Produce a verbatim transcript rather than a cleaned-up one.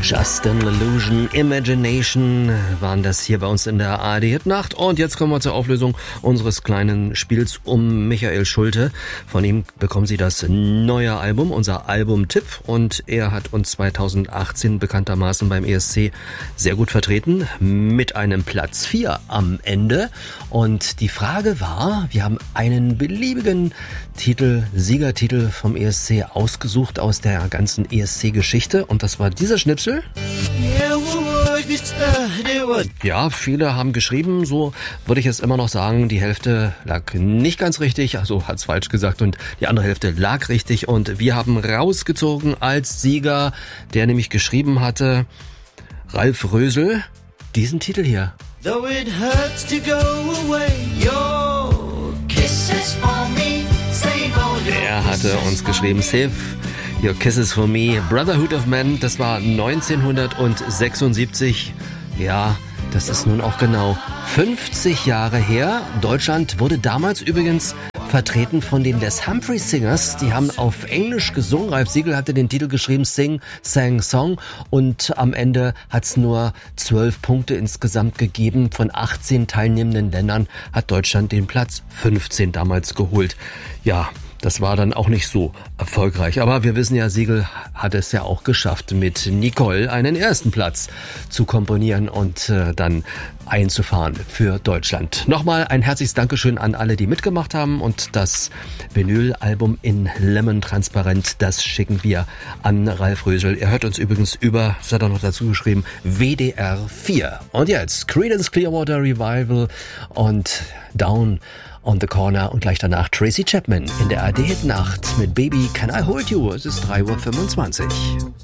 Just an Illusion, Imagination waren das hier bei uns in der A R D-Hitnacht. Und jetzt kommen wir zur Auflösung unseres kleinen Spiels um Michael Schulte. Von ihm bekommen Sie das neue Album, unser Albumtipp. Und er hat uns zweitausendachtzehn bekanntermaßen beim E S C sehr gut vertreten mit einem Platz vier am Ende. Und die Frage war, wir haben einen beliebigen Titel, Siegertitel vom E S C ausgesucht aus der ganzen E S C-Geschichte. Und das war dieser Schnipsel. Ja, viele haben geschrieben, so würde ich es immer noch sagen, die Hälfte lag nicht ganz richtig, also hat's falsch gesagt, und die andere Hälfte lag richtig, und wir haben rausgezogen als Sieger, der nämlich geschrieben hatte, Ralf Rösel, diesen Titel hier. Though it hurts to go away, your kisses for me, save all your Er hatte uns geschrieben, Save Your Kisses for Me, Brotherhood of Man, das war neunzehnhundertsechsundsiebzig. Ja, das ist nun auch genau fünfzig Jahre her. Deutschland wurde damals übrigens vertreten von den Les Humphrey Singers. Die haben auf Englisch gesungen. Ralf Siegel hatte den Titel geschrieben, Sing, Sang, Song. Und am Ende hat's nur zwölf Punkte insgesamt gegeben. Von achtzehn teilnehmenden Ländern hat Deutschland den Platz fünfzehn damals geholt. Ja, das war dann auch nicht so erfolgreich. Aber wir wissen ja, Siegel hat es ja auch geschafft, mit Nicole einen ersten Platz zu komponieren und äh, dann einzufahren für Deutschland. Nochmal ein herzliches Dankeschön an alle, die mitgemacht haben. Und das Vinyl-Album in Lemon Transparent, das schicken wir an Ralf Rösel. Er hört uns übrigens über, das hat er noch dazu geschrieben, W D R vier. Und jetzt Creedence Clearwater Revival und Down on the Corner und gleich danach Tracy Chapman in der A R D-Hitnacht mit Baby Can I Hold You? Es ist drei Uhr fünfundzwanzig.